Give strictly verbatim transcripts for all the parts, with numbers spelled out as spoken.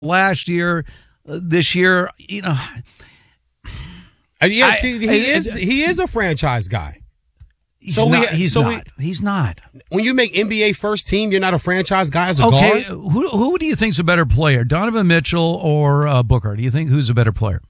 last year, uh, this year, you know. Uh, yeah, I, see, he I, is I, he is a franchise guy. He's so not. we, He's so not. We, he's not. When you make N B A first team, you're not a franchise guy as a okay, guard? who who do you think's a better player, Donovan Mitchell or uh, Booker? Do you think who's a better player?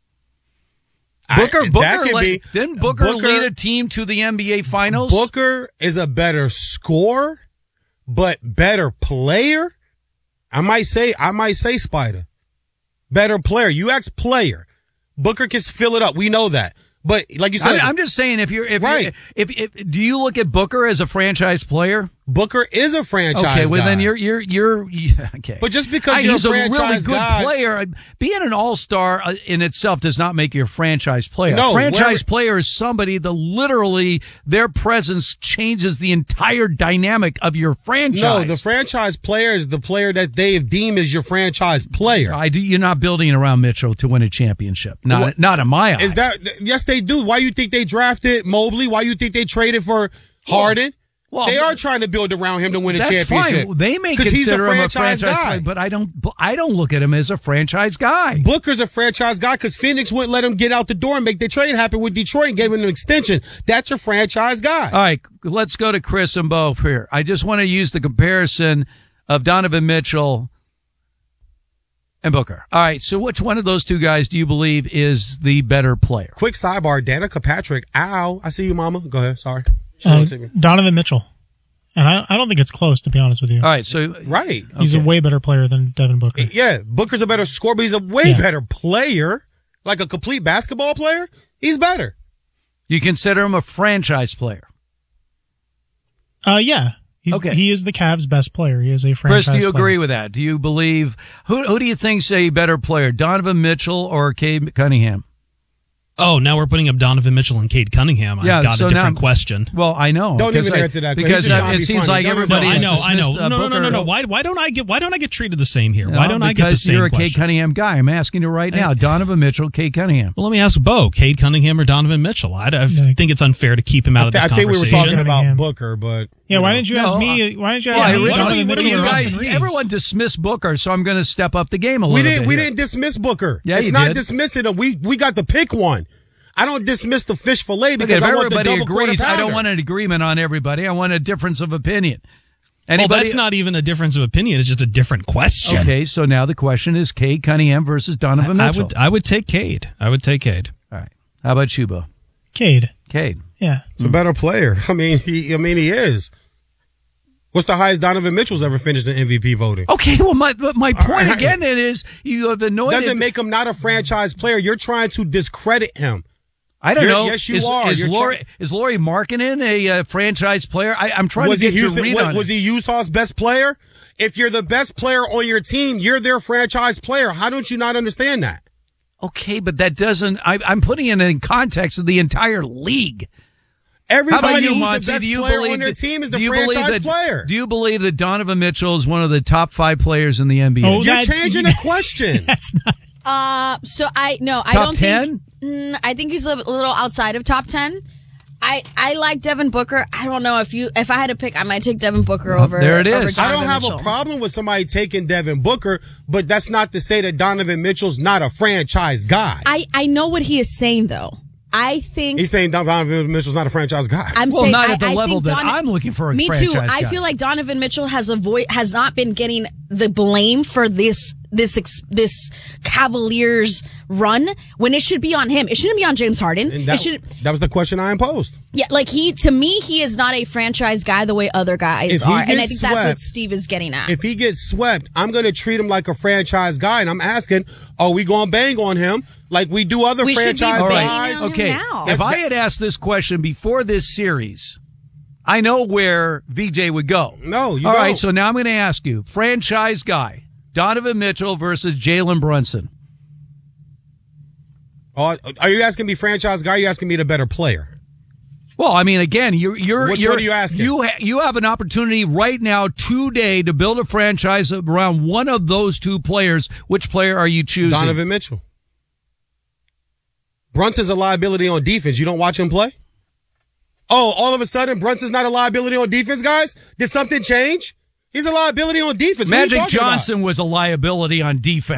Booker, I, Booker, led, be, didn't Booker, Booker lead a team to the N B A Finals? Booker is a better scorer, but better player. I might say, I might say Spider, better player. You ask player, Booker can fill it up. We know that. But like you said, I'm, I'm just saying, if you're, if, right. you're, if if do you look at Booker as a franchise player? Booker is a franchise guy. Okay, well guy. then you're you're you're yeah, okay. But just because I, you're he's a a really franchise good guy, player, being an all-star uh, in itself does not make you a franchise player. No, a franchise where, player is somebody that literally their presence changes the entire dynamic of your franchise. No, the franchise player is the player that they deem as your franchise player. I do. You're not building around Mitchell to win a championship. Not what, not in my eyes. Is that yes? They do. Why you think they drafted Mobley? Why you think they traded for Harden? Well, they are trying to build around him to win a that's championship. Fine. They may consider he's a him franchise a franchise guy, player, but I don't. I don't look at him as a franchise guy. Booker's a franchise guy because Phoenix wouldn't let him get out the door and make the trade happen with Detroit and gave him an extension. That's your franchise guy. All right, let's go to Chris and Bo here. I just want to use the comparison of Donovan Mitchell and Booker. All right, so which one of those two guys do you believe is the better player? Quick sidebar: Danica Patrick. Ow! I see you, Mama. Go ahead. Sorry. Uh, Donovan Mitchell. And I, I don't think it's close, to be honest with you. All right, so right, he's okay. a way better player than Devin Booker. Yeah, Booker's a better scorer, but he's a way yeah. better player. Like a complete basketball player, he's better. You consider him a franchise player? Uh, yeah. He's, okay. He is the Cavs' best player. He is a franchise Chris, do you player. agree with that? Do you believe who? Who do you think's a better player, Donovan Mitchell or Cade Cunningham? Oh, now we're putting up Donovan Mitchell and Cade Cunningham. I've yeah, got so a different now, question. Well, I know. Don't even I, answer that because uh, it seems like no, everybody. No, I know, I know. Uh, no, no, no, no, no. Why? Why don't I get? Why don't I get treated the same here? Why don't no, I get the same Because you're a question? Cade Cunningham guy. I'm asking you right now. Donovan Mitchell, Cade Cunningham. Well, let me ask Bo: Cade Cunningham or Donovan Mitchell? I, I think it's unfair to keep him out of this I think conversation. we were talking about Booker, but yeah. Why know. didn't you no, ask uh, me? Why didn't you ask well, me? What Donovan do you, what do Mitchell you or guys, Austin Reeves? everyone dismissed Booker, so I'm going to step up the game a little we didn't. bit. We here. didn't dismiss Booker. Yeah, it's you not did. dismissing him. We we got to pick one. I don't dismiss the fish fillet because okay, if I want the everybody double quarter agrees, I pounder. don't want an agreement on everybody. I want a difference of opinion. Anybody? Well, that's not even a difference of opinion. It's just a different question. Okay, so now the question is Cade Cunningham versus Donovan I, I Mitchell. would, I would take Cade. I would take Cade. All right. How about you, Bo? Cade. Cade. Yeah. He's a better player. I mean, he. I mean, he is. What's the highest Donovan Mitchell's ever finished in M V P voting? Okay, well, my but my point right. again then is you have anointed. Doesn't make him not a franchise player. You're trying to discredit him. I don't You're, know. Yes, you is, are. Is You're Laurie, try- is Laurie Markkinen a uh, franchise player? I, I'm trying was to get he Houston, your read was, on was it. he Utah's best player? If you're the best player on your team, you're their franchise player. How don't you not understand that? Okay, but that doesn't. I, I'm putting it in context of the entire league. Everybody How about you, who's Monty? the best Do you player believe on their that, team is do the you believe franchise that, player. Do you believe that Donovan Mitchell is one of the top five players in the N B A? Oh, You're that's- changing the question. That's not. Uh, so I no, I Top don't ten? think. Mm, I think he's a little outside of top ten. I, I like Devin Booker. I don't know if you if I had to pick, I might take Devin Booker over. there it over is. I Donovan don't have Mitchell. a problem with somebody taking Devin Booker, but that's not to say that Donovan Mitchell's not a franchise guy. I I know what he is saying though. I think He's saying Donovan Mitchell's not a franchise guy. I'm well, saying not I, at the I level think that Donovan, I'm looking for a Me franchise too. I guy. feel like Donovan Mitchell has avoid has not been getting the blame for this this ex, this Cavaliers run when it should be on him. It shouldn't be on James Harden. And that, it should. that was the question I imposed. Yeah, like he to me, he is not a franchise guy the way other guys If he are, and I gets think that's what swept- Steve is getting at. If he gets swept, I'm going to treat him like a franchise guy, and I'm asking, are we going to bang on him like we do other We should be franchise banging guys? on him Okay, now. if I had asked this question before this series, I know where V J would go. No, you All don't. right, so now I'm going to ask you, franchise guy, Donovan Mitchell versus Jalen Brunson. Oh, are you asking me franchise guy? Or are you asking me the better player? Well, I mean, again, you're you're Which you're, one are you asking? You ha- you have an opportunity right now today to build a franchise around one of those two players. Which player are you choosing? Donovan Mitchell. Brunson's a liability on defense. You don't watch him play? Oh, all of a sudden, Brunson's not a liability on defense, guys? Did something change? He's a liability on defense. What are you Magic talking about? Johnson was a liability on defense.